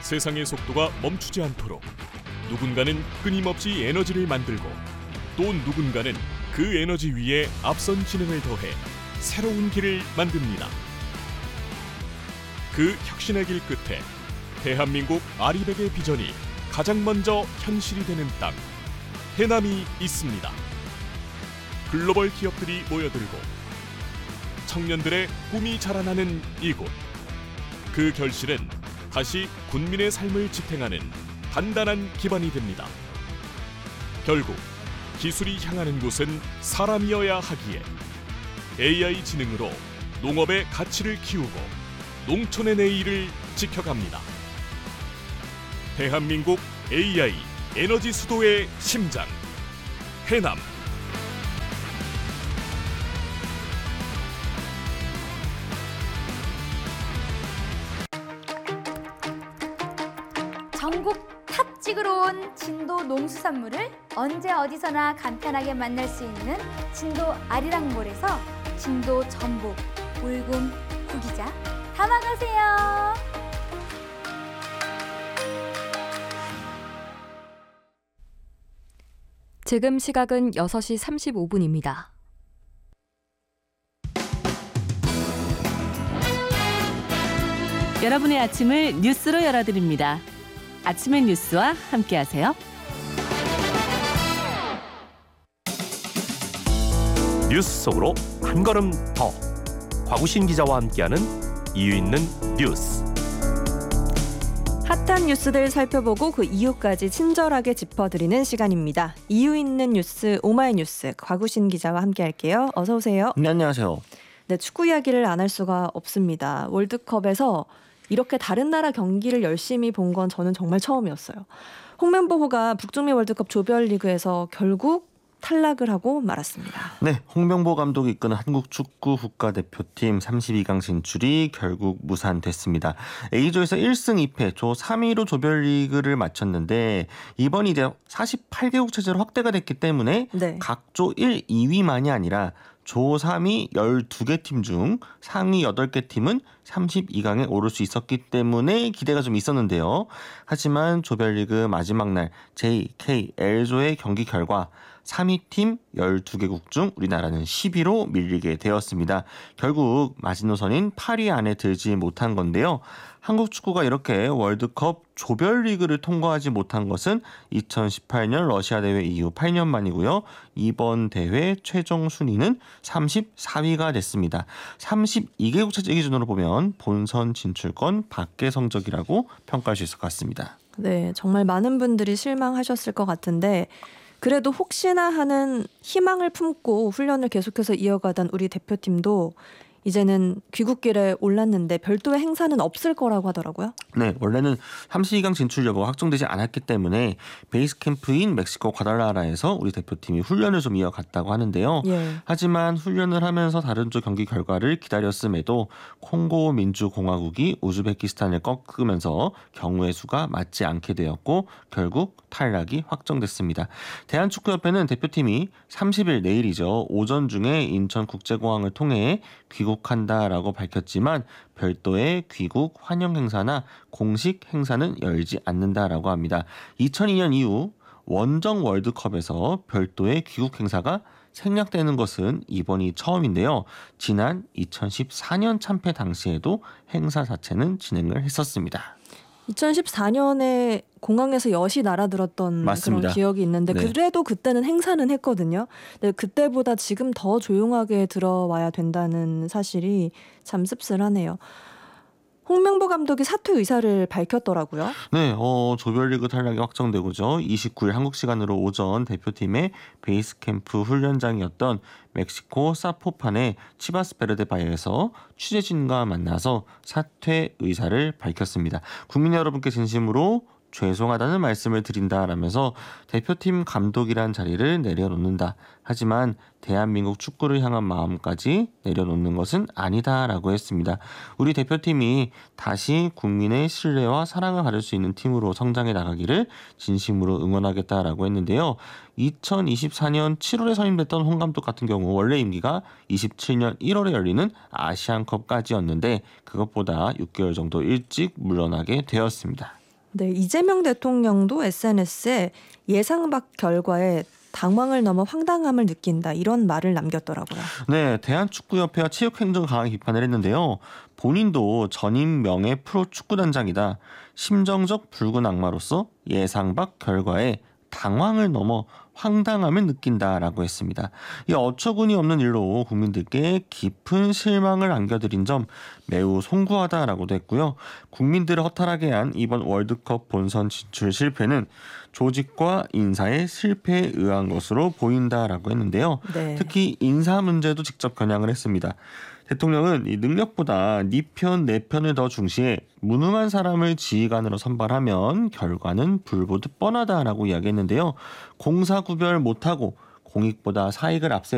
세상의 속도가 멈추지 않도록 누군가는 끊임없이 에너지를 만들고 또 누군가는 그 에너지 위에 앞선 지능을 더해 새로운 길을 만듭니다. 그 혁신의 길 끝에 대한민국 아리백의 비전이 가장 먼저 현실이 되는 땅, 해남이 있습니다. 글로벌 기업들이 모여들고 청년들의 꿈이 자라나는 이곳. 그 결실은 다시 군민의 삶을 지탱하는 단단한 기반이 됩니다. 결국 기술이 향하는 곳은 사람이어야 하기에 AI 지능으로 농업의 가치를 키우고 농촌의 내일을 지켜갑니다. 대한민국 AI 에너지 수도의 심장, 해남. 전국 탑 찍으러 온 진도 농수산물을 언제 어디서나 간편하게 만날 수 있는 진도 아리랑몰에서 진도 전복, 울금, 구기자 담아가세요. 지금 시각은 6시 35분입니다. 여러분의 아침을 뉴스로 열어드립니다. 아침의 뉴스와 함께하세요. 뉴스 속으로 한 걸음 더. 곽우신 기자와 함께하는 이유 있는 뉴스. 핫한 뉴스들 살펴보고 그 이유까지 친절하게 짚어드리는 시간입니다. 이유 있는 뉴스 오마이뉴스 곽우신 기자와 함께할게요. 어서 오세요. 네, 안녕하세요. 네, 축구 이야기를 안 할 수가 없습니다. 월드컵에서 이렇게 다른 나라 경기를 열심히 본 건 저는 정말 처음이었어요. 홍명보가 북중미 월드컵 조별리그에서 결국 탈락을 하고 말았습니다. 네, 홍명보 감독이 이끄는 한국 축구 국가대표팀 32강 진출이 결국 무산됐습니다. A조에서 1승 2패, 조 3위로 조별리그를 마쳤는데 이번이 이제 48개국 체제로 확대가 됐기 때문에 네. 각 조 1, 2위만이 아니라 조 3위 12개 팀 중 상위 8개 팀은 32강에 오를 수 있었기 때문에 기대가 좀 있었는데요. 하지만 조별리그 마지막 날 JKL조의 경기 결과 3위 팀 12개국 중 우리나라는 10위로 밀리게 되었습니다. 결국 마지노선인 8위 안에 들지 못한 건데요. 한국 축구가 이렇게 월드컵 조별리그를 통과하지 못한 것은 2018년 러시아 대회 이후 8년 만이고요. 이번 대회 최종 순위는 34위가 됐습니다. 32개국 체제 기준으로 보면 본선 진출권 밖의 성적이라고 평가할 수 있을 것 같습니다. 네, 정말 많은 분들이 실망하셨을 것 같은데 그래도 혹시나 하는 희망을 품고 훈련을 계속해서 이어가던 우리 대표팀도 이제는 귀국길에 올랐는데 별도의 행사는 없을 거라고 하더라고요. 네, 원래는 32강 진출 여부가 확정되지 않았기 때문에 베이스 캠프인 멕시코 과달라라에서 우리 대표팀이 훈련을 좀 이어갔다고 하는데요. 예. 하지만 훈련을 하면서 다른 쪽 경기 결과를 기다렸음에도 콩고 민주공화국이 우즈베키스탄을 꺾으면서 경우의 수가 맞지 않게 되었고 결국 탈락이 확정됐습니다. 대한축구협회는 대표팀이 30일 내일이죠. 오전 중에 인천국제공항을 통해 귀국한다라고 밝혔지만 별도의 귀국 환영 행사나 공식 행사는 열지 않는다라고 합니다. 2002년 이후 원정 월드컵에서 별도의 귀국 행사가 생략되는 것은 이번이 처음인데요. 지난 2014년 참패 당시에도 행사 자체는 진행을 했었습니다. 2014년에 공항에서 엿이 날아들었던 맞습니다. 그런 기억이 있는데 네. 그래도 그때는 행사는 했거든요. 근데 그때보다 지금 더 조용하게 들어와야 된다는 사실이 참 씁쓸하네요. 홍명보 감독이 사퇴 의사를 밝혔더라고요. 네, 조별리그 탈락이 확정되고죠. 29일 한국 시간으로 오전 대표팀의 베이스 캠프 훈련장이었던 멕시코 사포판의 치바스 베르데 바이에서 취재진과 만나서 사퇴 의사를 밝혔습니다. 국민 여러분께 진심으로 죄송하다는 말씀을 드린다라면서 대표팀 감독이란 자리를 내려놓는다. 하지만 대한민국 축구를 향한 마음까지 내려놓는 것은 아니다라고 했습니다. 우리 대표팀이 다시 국민의 신뢰와 사랑을 받을 수 있는 팀으로 성장해 나가기를 진심으로 응원하겠다라고 했는데요. 2024년 7월에 선임됐던 홍 감독 같은 경우 원래 임기가 27년 1월에 열리는 아시안컵까지였는데 그것보다 6개월 정도 일찍 물러나게 되었습니다. 네, 이재명 대통령도 SNS에 예상 밖 결과에 당황을 넘어 황당함을 느낀다 이런 말을 남겼더라고요. 네, 대한축구협회와 체육행정 강하게 비판을 했는데요. 본인도 전임 명예 프로축구단장이다. 심정적 붉은 악마로서 예상 밖 결과에 당황을 넘어 황당함을 느낀다라고 했습니다. 이 어처구니 없는 일로 국민들께 깊은 실망을 안겨드린 점 매우 송구하다라고도 했고요. 국민들을 허탈하게 한 이번 월드컵 본선 진출 실패는 조직과 인사의 실패에 의한 것으로 보인다라고 했는데요. 네. 특히 인사 문제도 직접 겨냥을 했습니다. 대통령은 이 능력보다 네 편, 내 편을 더 중시해 무능한 사람을 지휘관으로 선발하면 결과는 불보듯 뻔하다라고 이야기했는데요. 공사 구별 못하고 공익보다 사익을 앞세